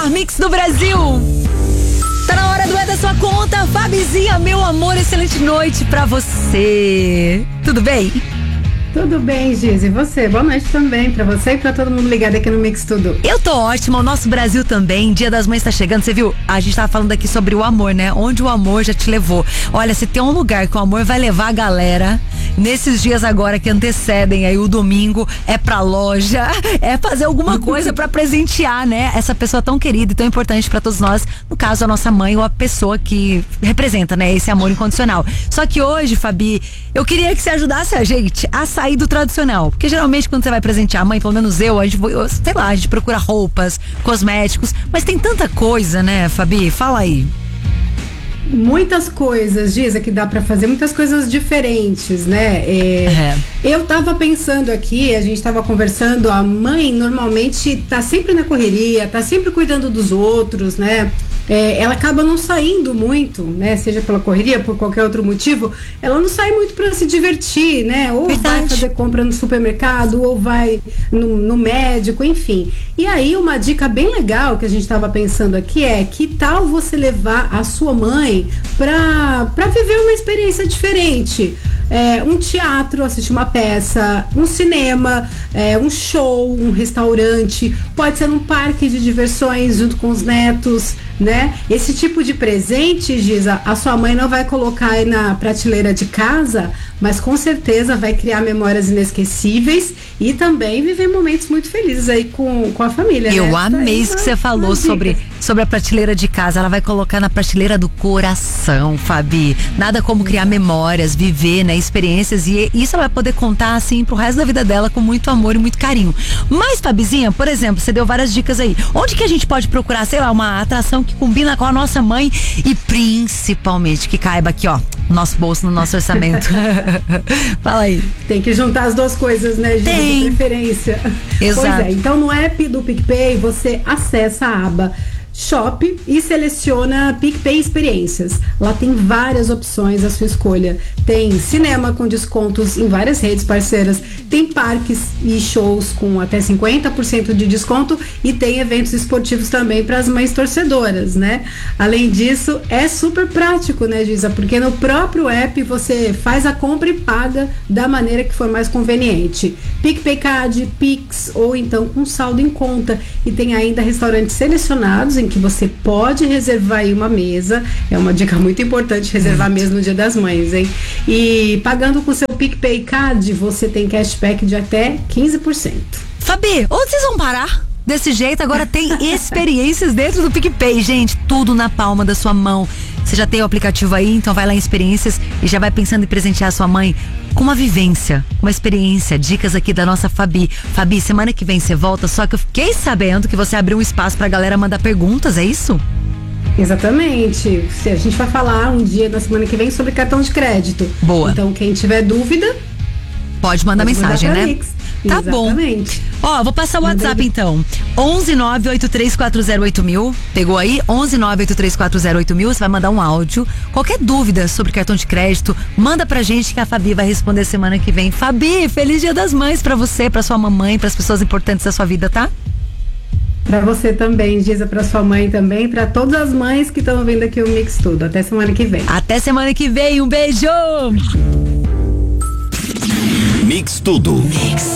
Mix do Brasil. Tá na hora do É da Sua Conta. Fabizinha, meu amor, excelente noite pra você. Tudo bem? Tudo bem, Giz. E você? Boa noite também pra você e pra todo mundo ligado aqui no Mix Tudo. Eu tô ótima, o nosso Brasil também. Dia das Mães tá chegando, você viu? A gente tava falando aqui sobre o amor, né? Onde o amor já te levou. Olha, se tem um lugar que o amor vai levar a galera nesses dias agora que antecedem aí o domingo, é pra loja, é fazer alguma coisa pra presentear, né? Essa pessoa tão querida e tão importante pra todos nós, no caso a nossa mãe ou a pessoa que representa, né? Esse amor incondicional. Só que hoje, Fabi, eu queria que você ajudasse a gente a sair do tradicional, porque geralmente quando você vai presentear a mãe, pelo menos a gente procura roupas, cosméticos, mas tem tanta coisa, né, Fabi? Fala aí. Muitas coisas, Giza, que dá pra fazer, muitas coisas diferentes, né? Eu tava pensando aqui, a gente tava conversando, a mãe normalmente tá sempre na correria, tá sempre cuidando dos outros, né? Ela acaba não saindo muito, né? Seja pela correria, por qualquer outro motivo, ela não sai muito para se divertir, né? Ou vai fazer compra no supermercado, ou vai no médico, enfim. E aí, uma dica bem legal que a gente estava pensando aqui é: que tal você levar a sua mãe para viver uma experiência diferente? Um teatro, assistir uma peça, um cinema, um show, um restaurante, pode ser num parque de diversões junto com os netos, né? Esse tipo de presente, Giza, a sua mãe não vai colocar aí na prateleira de casa, mas com certeza vai criar memórias inesquecíveis e também viver momentos muito felizes aí com a família. Eu né? amei isso que você falou sobre a prateleira de casa. Ela vai colocar na prateleira do coração, Fabi. Nada como criar memórias, viver, né, experiências, e isso ela vai poder contar assim pro resto da vida dela com muito amor e muito carinho. Mas, Fabizinha, por exemplo, você deu várias dicas aí. Onde que a gente pode procurar, sei lá, uma atração que combina com a nossa mãe e principalmente que caiba aqui, ó, no nosso bolso, no nosso orçamento? Fala aí. Tem que juntar as duas coisas, né, Giza? Tem. De preferência. Exato. Pois é, então no app do PicPay você acessa a aba Shop e seleciona PicPay Experiências. Lá tem várias opções à sua escolha. Tem cinema com descontos em várias redes parceiras, tem parques e shows com até 50% de desconto e tem eventos esportivos também para as mães torcedoras, né? Além disso, é super prático, né, Giza? Porque no próprio app você faz a compra e paga da maneira que for mais conveniente. PicPay Card, Pix ou então com saldo em conta. E tem ainda restaurantes selecionados em que você pode reservar aí uma mesa. É uma dica muito importante reservar mesmo no Dia das Mães, hein? E pagando com seu PicPay Card, você tem cashback de até 15%. Fabi, onde vocês vão parar? Desse jeito, agora tem experiências dentro do PicPay, gente, tudo na palma da sua mão. Você já tem o aplicativo aí, então vai lá em experiências e já vai pensando em presentear a sua mãe com uma vivência, uma experiência, dicas aqui da nossa Fabi. Fabi, semana que vem você volta, só que eu fiquei sabendo que você abriu um espaço pra galera mandar perguntas, é isso? Exatamente. A gente vai falar um dia na semana que vem sobre cartão de crédito. Boa. Então quem tiver dúvida, pode mandar mensagem, né? Mix. Tá Exatamente. bom. Ó, vou passar o WhatsApp então. 11983408000. Pegou aí? 11983408000. Você vai mandar um áudio. Qualquer dúvida sobre cartão de crédito, manda pra gente que a Fabi vai responder semana que vem. Fabi, feliz Dia das Mães pra você, pra sua mamãe, pras pessoas importantes da sua vida, tá? Pra você também, Giza, pra sua mãe também, pra todas as mães que estão ouvindo aqui o Mix Tudo. Até semana que vem. Até semana que vem. Um beijo! Mix Tudo.